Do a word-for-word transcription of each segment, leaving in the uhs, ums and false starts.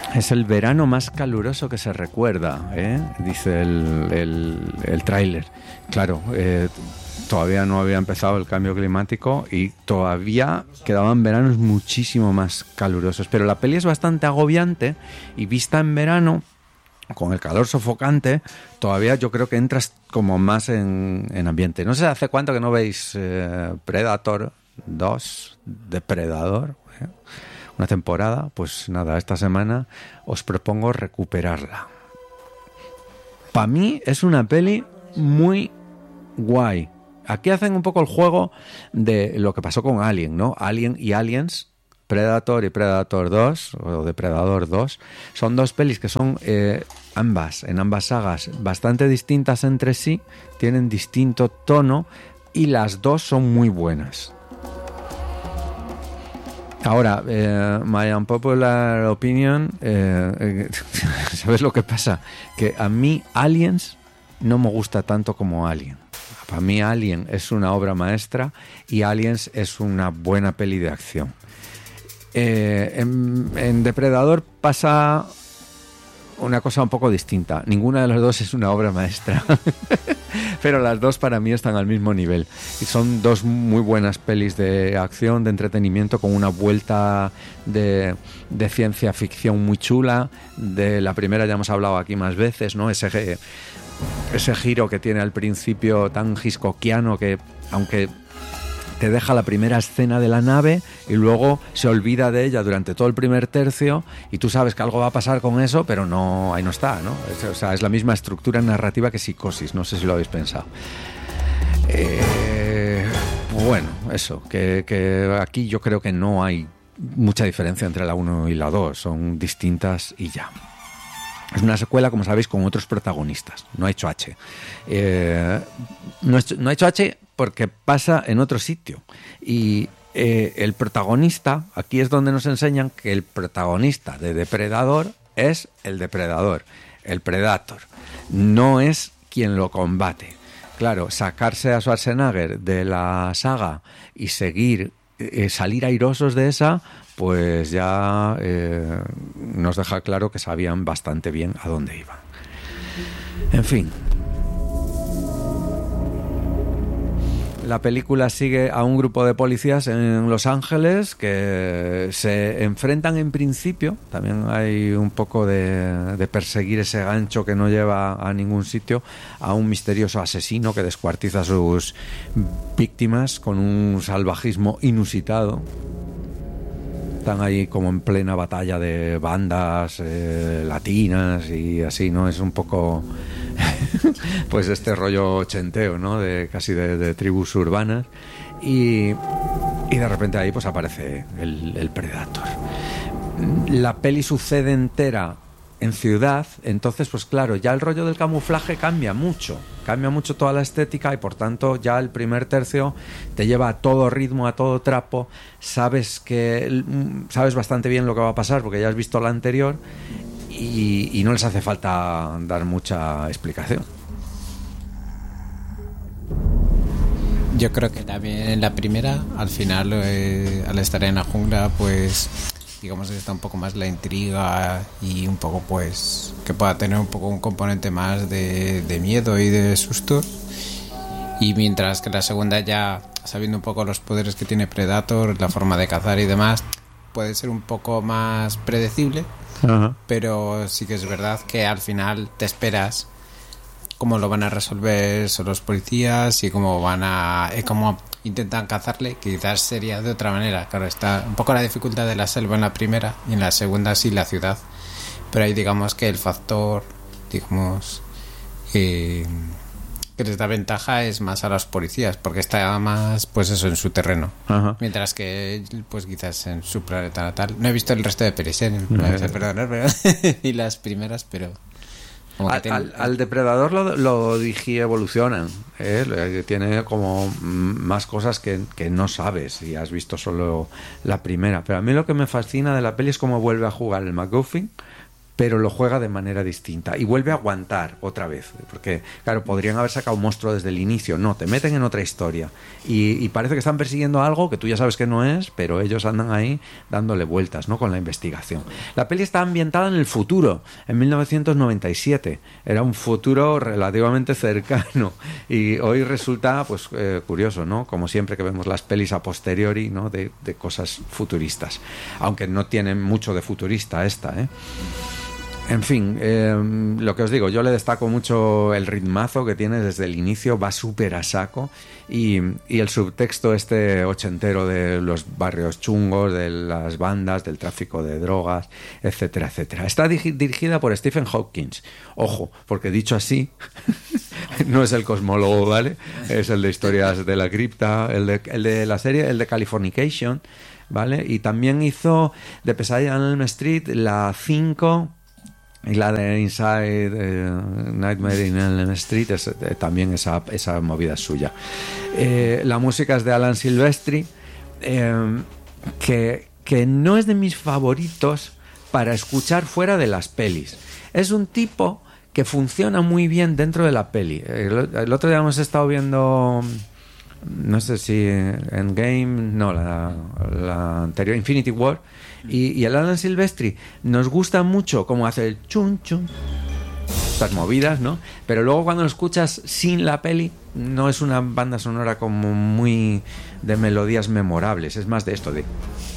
Es el verano más caluroso que se recuerda, ¿eh? Dice el, el, el tráiler. Claro, eh, todavía no había empezado el cambio climático y todavía quedaban veranos muchísimo más calurosos. Pero la peli es bastante agobiante y vista en verano, con el calor sofocante, todavía yo creo que entras como más en, en ambiente. No sé hace cuánto que no veis eh, Predator dos, Depredador, ¿eh? Una temporada, pues nada, esta semana os propongo recuperarla. Para mí es una peli muy guay. Aquí hacen un poco el juego de lo que pasó con Alien, ¿no? Alien y Aliens, Predator y Predator dos, o Depredador dos, son dos pelis que son eh, ambas, en ambas sagas, bastante distintas entre sí, tienen distinto tono y las dos son muy buenas. Ahora, eh, my unpopular opinion, eh, eh, ¿sabes lo que pasa? Que a mí Aliens no me gusta tanto como Alien. Para mí Alien es una obra maestra y Aliens es una buena peli de acción. Eh, en, en Depredador pasa una cosa un poco distinta. Ninguna de las dos es una obra maestra. Pero las dos para mí están al mismo nivel. Y son dos muy buenas pelis de acción, de entretenimiento, con una vuelta de, de ciencia ficción muy chula. De la primera ya hemos hablado aquí más veces, ¿no? Ese, ese giro que tiene al principio tan hitchcockiano que, aunque te deja la primera escena de la nave y luego se olvida de ella durante todo el primer tercio y tú sabes que algo va a pasar con eso, pero no, ahí no está, ¿no? Es, o sea, es la misma estructura narrativa que Psicosis, no sé si lo habéis pensado. Eh, bueno, eso, que, que aquí yo creo que no hay mucha diferencia entre la uno y la dos, son distintas y ya. Es una secuela, como sabéis, con otros protagonistas. No ha hecho H. Eh, no, no ha hecho H porque pasa en otro sitio. Y eh, el protagonista, aquí es donde nos enseñan que el protagonista de Depredador es el depredador, el Predator. No es quien lo combate. Claro, sacarse a Schwarzenegger de la saga y seguir, eh, salir airosos de esa, pues ya eh, nos deja claro que sabían bastante bien a dónde iban. En fin. La película sigue a un grupo de policías en Los Ángeles que se enfrentan en principio, también hay un poco de, de perseguir ese gancho que no lleva a ningún sitio, a un misterioso asesino que descuartiza a sus víctimas con un salvajismo inusitado. Están ahí como en plena batalla de bandas eh, latinas y así, ¿no? Es un poco pues este rollo ochenteo, ¿no? De casi de, de tribus urbanas y, y de repente ahí pues aparece el, el Predator. La peli sucede entera en ciudad, entonces pues claro, ya el rollo del camuflaje cambia mucho, cambia mucho toda la estética y por tanto ya el primer tercio te lleva a todo ritmo, a todo trapo, sabes que sabes bastante bien lo que va a pasar porque ya has visto la anterior y, y no les hace falta dar mucha explicación. Yo creo que también la primera, al final, eh, al estar en la jungla, pues digamos que está un poco más la intriga y un poco pues que pueda tener un poco un componente más de, de miedo y de susto, y mientras que la segunda, ya sabiendo un poco los poderes que tiene Predator, la forma de cazar y demás, puede ser un poco más predecible. Ajá. Pero sí que es verdad que al final te esperas cómo lo van a resolver son los policías y cómo van a eh, cómo intentan cazarle, que quizás sería de otra manera. Claro, está un poco la dificultad de la selva en la primera y en la segunda sí la ciudad, pero ahí digamos que el factor digamos eh, que les da ventaja es más a los policías porque está más pues eso en su terreno. Ajá. Mientras que pues quizás en su planeta natal no he visto el resto de pelis, ¿eh? No me sé perdonar, pero y las primeras, pero Al, al, al Depredador lo, lo digi evolucionan, ¿eh? Tiene como más cosas que, que no sabes si has visto solo la primera. Pero a mí lo que me fascina de la peli es cómo vuelve a jugar el MacGuffin, pero lo juega de manera distinta y vuelve a aguantar otra vez, porque claro, podrían haber sacado un monstruo desde el inicio, no, te meten en otra historia y, y parece que están persiguiendo algo que tú ya sabes que no es, pero ellos andan ahí dándole vueltas, ¿no?, con la investigación. La peli está ambientada en el futuro, en mil novecientos noventa y siete, era un futuro relativamente cercano y hoy resulta pues eh, curioso, ¿no?, como siempre que vemos las pelis a posteriori, ¿no?, de, de cosas futuristas, aunque no tienen mucho de futurista esta, ¿eh? En fin, eh, lo que os digo, yo le destaco mucho el ritmazo que tiene desde el inicio, va súper a saco y, y el subtexto este ochentero de los barrios chungos, de las bandas, del tráfico de drogas, etcétera, etcétera. Está di- dirigida por Stephen Hawking. Ojo, porque dicho así, no es el cosmólogo, ¿vale? Es el de Historias de la Cripta, el de, el de la serie, el de Californication, ¿vale? Y también hizo de Pesadilla en Elm Street la cinco... y la de Inside eh, Nightmare in Elm Street es, eh, también esa, esa movida es suya. Eh, la música es de Alan Silvestri, eh, que, que no es de mis favoritos para escuchar fuera de las pelis. Es un tipo que funciona muy bien dentro de la peli. El, el otro día hemos estado viendo, no sé si Endgame, no, la, la anterior, Infinity War, y, y el Alan Silvestri nos gusta mucho cómo hace el chun chun, estas movidas, ¿no? Pero luego cuando lo escuchas sin la peli no es una banda sonora como muy de melodías memorables, es más de esto de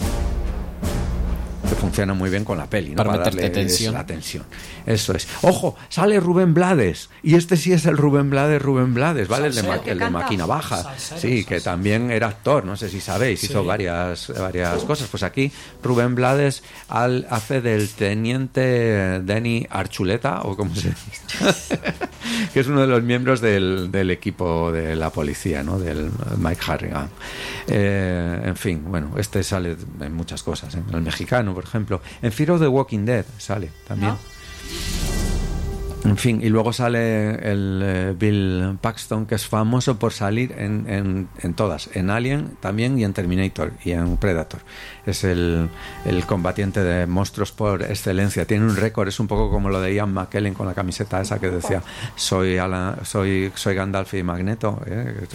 que funciona muy bien con la peli, ¿no? Para, Para meterte darle tensión. la tensión. Eso es. Ojo, sale Rubén Blades. Y este sí es el Rubén Blades, Rubén Blades, ¿vale? El de, Ma- el de Máquina Baja. Salsero, Sí, que salsero. también era actor, no sé si sabéis, Sí. hizo varias, varias cosas. Pues aquí Rubén Blades al, hace del teniente Denny Archuleta, o como se dice, que es uno de los miembros del, del equipo de la policía, ¿no? Del Mike Harrigan. Eh, en fin, bueno, este sale en muchas cosas, ¿eh? El mexicano, por ejemplo. En Fear of the Walking Dead sale también. ¿No? En fin, y luego sale el eh, Bill Paxton, que es famoso por salir en, en, en todas, en Alien también y en Terminator y en Predator. Es el, el combatiente de monstruos por excelencia. Tiene un récord, es un poco como lo de Ian McKellen con la camiseta esa que decía soy Alan, soy, soy Gandalf y Magneto. ¿eh?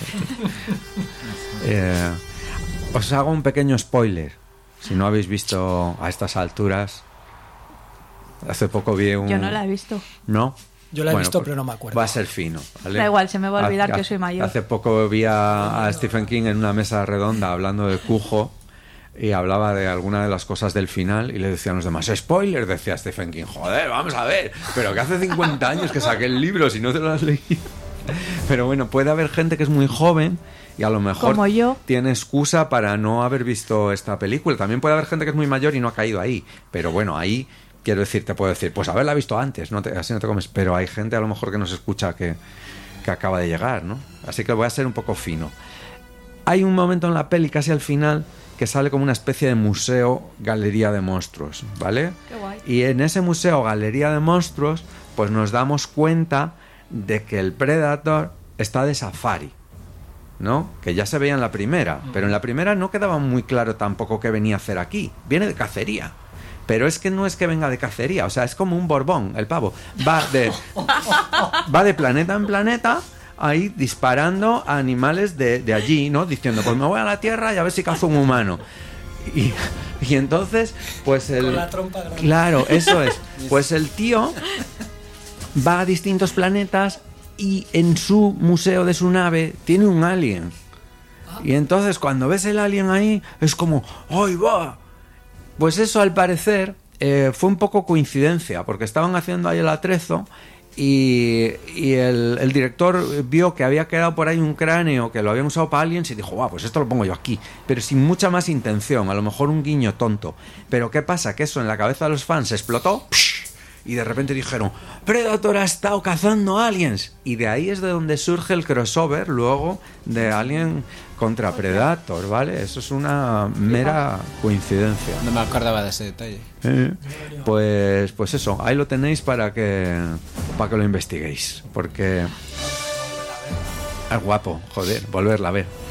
Eh, os hago un pequeño spoiler. Si no habéis visto a estas alturas, hace poco vi un... Yo no la he visto. ¿No? Yo la he Bueno, visto, pues pero no me acuerdo. Va a ser fino, ¿vale? Da igual, se me va a olvidar Hace- que soy mayor. Hace poco vi a, a Stephen King en una mesa redonda hablando de Cujo y hablaba de alguna de las cosas del final y le decían los demás, spoiler, decía Stephen King, joder, vamos a ver, pero que hace cincuenta años que saqué el libro si no te lo has leído. Pero bueno, puede haber gente que es muy joven y a lo mejor Como yo. tiene excusa para no haber visto esta película. También puede haber gente que es muy mayor y no ha caído ahí, pero bueno, ahí quiero decir, te puedo decir, pues haberla visto antes, no te, así no te comes, pero hay gente a lo mejor que nos escucha que, que acaba de llegar, ¿no? Así que voy a ser un poco fino. Hay un momento en la peli, casi al final, que sale como una especie de museo, galería de monstruos, ¿vale? Qué guay. Y en ese museo, galería de monstruos, pues nos damos cuenta de que el Predator está de safari, ¿no? Que ya se veía en la primera, pero en la primera no quedaba muy claro tampoco qué venía a hacer aquí. Viene de cacería. Pero es que no es que venga de cacería, o sea, es como un Borbón, el pavo. Va de, va de planeta en planeta, ahí disparando a animales de, de allí, ¿no? Diciendo, pues me voy a la Tierra y a ver si cazo un humano. Y, y entonces, pues el... Con la trompa grande. Claro, eso es. Pues el tío va a distintos planetas y en su museo de su nave tiene un alien. Y entonces cuando ves el alien ahí, es como, ¡ay, va! Pues eso, al parecer, eh, fue un poco coincidencia, porque estaban haciendo ahí el atrezo y, y el, el director vio que había quedado por ahí un cráneo que lo habían usado para aliens y dijo, guau, pues esto lo pongo yo aquí, pero sin mucha más intención, a lo mejor un guiño tonto. Pero ¿qué pasa? Que eso en la cabeza de los fans explotó y de repente dijeron, Predator ha estado cazando aliens. Y de ahí es de donde surge el crossover luego de Alien contra Predator, ¿vale? Eso es una mera coincidencia. No me acordaba de ese detalle. Eh, pues, pues eso, ahí lo tenéis para que, para que lo investiguéis, porque es guapo, joder, volverla a ver.